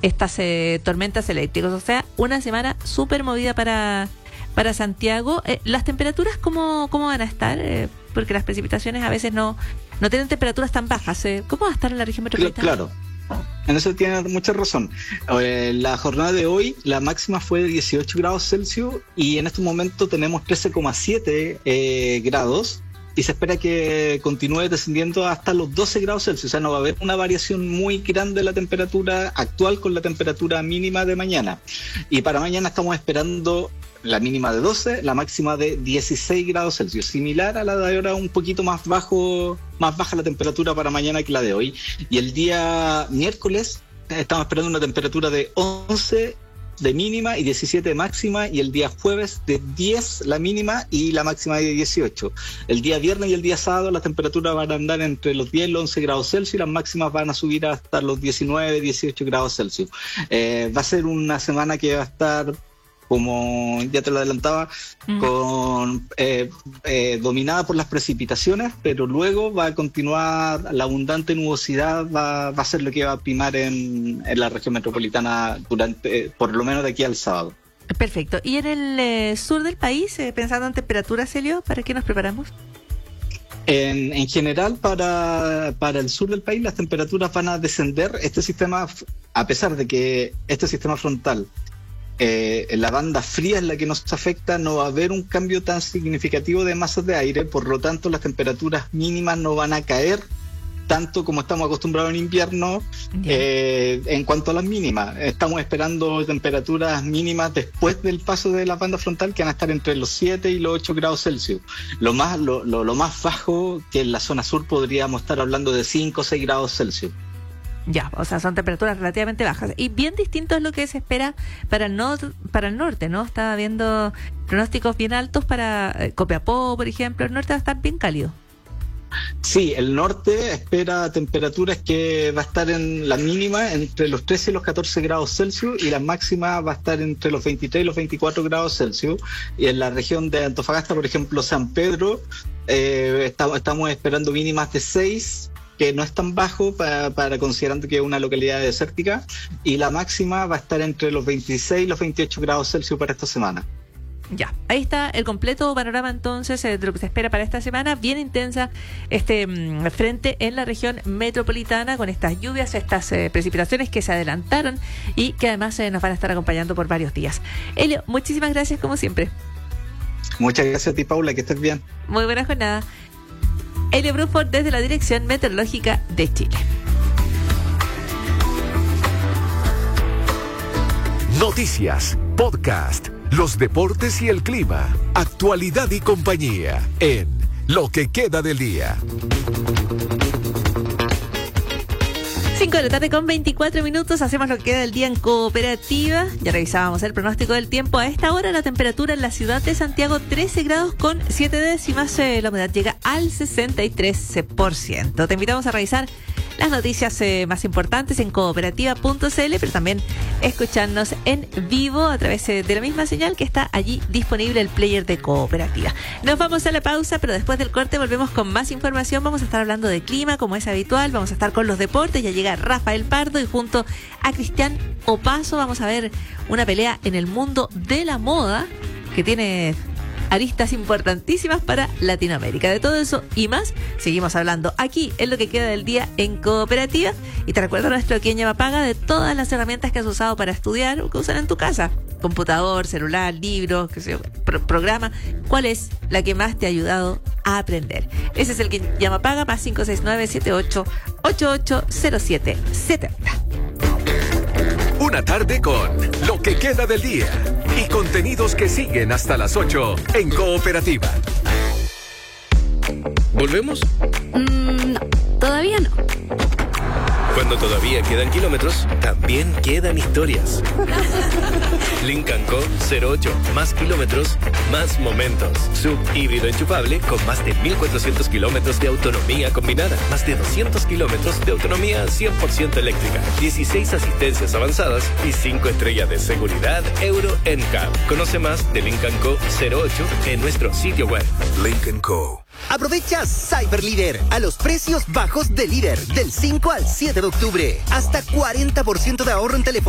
estas tormentas eléctricas. O sea, una semana súper movida para Santiago. ¿Las temperaturas cómo van a estar? Porque las precipitaciones a veces no tienen temperaturas tan bajas. ¿Cómo va a estar en la región metropolitana? Claro. En eso tiene mucha razón. La jornada de hoy, la máxima fue de 18 grados Celsius y en este momento tenemos 13,7 grados y se espera que continúe descendiendo hasta los 12 grados Celsius. O sea, no va a haber una variación muy grande de la temperatura actual con la temperatura mínima de mañana. Y para mañana estamos esperando la mínima de 12, la máxima de 16 grados Celsius, similar a la de ahora, un poquito más baja la temperatura para mañana que la de hoy. Y el día miércoles estamos esperando una temperatura de 11 de mínima y 17 de máxima, y el día jueves de 10 la mínima y la máxima de 18. El día viernes y el día sábado las temperaturas van a andar entre los 10 y los 11 grados Celsius y las máximas van a subir hasta los 19, 18 grados Celsius. Va a ser una semana que va a estar, como ya te lo adelantaba, dominada por las precipitaciones, pero luego va a continuar la abundante nubosidad, va a ser lo que va a primar en la región metropolitana por lo menos de aquí al sábado. Perfecto. ¿Y en el sur del país, pensando en temperaturas, Celio, para qué nos preparamos? En general, para el sur del país las temperaturas van a descender. Este sistema, a pesar de que este sistema frontal, la banda fría es la que nos afecta, no va a haber un cambio tan significativo de masas de aire, por lo tanto las temperaturas mínimas no van a caer tanto como estamos acostumbrados en invierno. En cuanto a las mínimas, estamos esperando temperaturas mínimas después del paso de la banda frontal que van a estar entre los 7 y los 8 grados Celsius. Lo más bajo, que en la zona sur podríamos estar hablando de 5 o 6 grados Celsius. Ya, o sea, son temperaturas relativamente bajas. Y bien distinto es lo que se espera para el norte, ¿no? Estaba viendo pronósticos bien altos para Copiapó, por ejemplo. El norte va a estar bien cálido. Sí, el norte espera temperaturas que va a estar en la mínima entre los 13 y los 14 grados Celsius y la máxima va a estar entre los 23 y los 24 grados Celsius. Y en la región de Antofagasta, por ejemplo, San Pedro, estamos esperando mínimas de 6, que no es tan bajo para considerando que es una localidad desértica, y la máxima va a estar entre los 26 y los 28 grados Celsius para esta semana. Ya, ahí está el completo panorama entonces de lo que se espera para esta semana. Bien intensa frente en la región metropolitana con estas lluvias, estas precipitaciones que se adelantaron y que además nos van a estar acompañando por varios días. Elio, muchísimas gracias como siempre. Muchas gracias a ti, Paula, que estés bien. Muy buena jornada. Elio Bruford desde la Dirección Meteorológica de Chile. Noticias, podcast, los deportes y el clima, actualidad y compañía en Lo que queda del día. 5 de la tarde con 24 minutos, hacemos lo que queda del día en Cooperativa. Ya revisábamos el pronóstico del tiempo. A esta hora la temperatura en la ciudad de Santiago 13 grados con 7 décimas. La humedad llega al 63%. Te invitamos a revisar las noticias más importantes en cooperativa.cl, pero también escucharnos en vivo a través de la misma señal que está allí disponible el player de Cooperativa. Nos vamos a la pausa, pero después del corte volvemos con más información. Vamos a estar hablando de clima, como es habitual. Vamos a estar con los deportes. Ya llega Rafael Pardo y junto a Cristian Opaso vamos a ver una pelea en el mundo de la moda que tiene aristas importantísimas para Latinoamérica. De todo eso y más, seguimos hablando aquí en lo que queda del día en Cooperativa. Y te recuerdo nuestro Quién Llama Paga de todas las herramientas que has usado para estudiar o que usan en tu casa. Computador, celular, libro, qué sé yo, programa. ¿Cuál es la que más te ha ayudado a aprender? Ese es el Quién Llama Paga, más 569-7888-0770. Una tarde con Lo que queda del día y contenidos que siguen hasta las 8 en Cooperativa. ¿Volvemos? No, todavía no. Cuando todavía quedan kilómetros, también quedan historias. Lincoln Co. 08. Más kilómetros, más momentos. Sub híbrido enchufable con más de 1.400 kilómetros de autonomía combinada. Más de 200 kilómetros de autonomía 100% eléctrica. 16 asistencias avanzadas y 5 estrellas de seguridad Euro NCAP. Conoce más de Lincoln Co. 08 en nuestro sitio web. Lincoln Co. Aprovecha Cyber Líder a los precios bajos de Líder del 5 al 7 de octubre. Hasta 40% de ahorro en teléfono.